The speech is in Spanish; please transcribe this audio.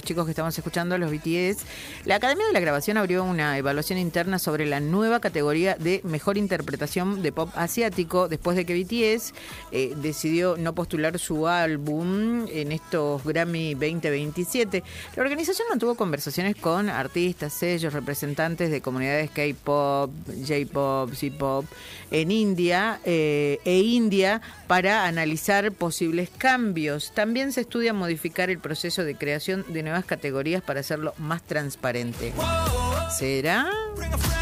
chicos que estamos escuchando, los BTS, la Academia de la Grabación abrió una evaluación interna sobre la nueva categoría de mejor interpretación de pop asiático después de que BTS decidió no postular su álbum en estos Grammy 2027. La organización mantuvo conversaciones con artistas, sellos, representantes de comunidades K-pop, J-pop, C-pop en India India para analizar posibles cambios. También se estudia modificar el proceso de creación de nuevas categorías para hacerlo más transparente. ¿Será?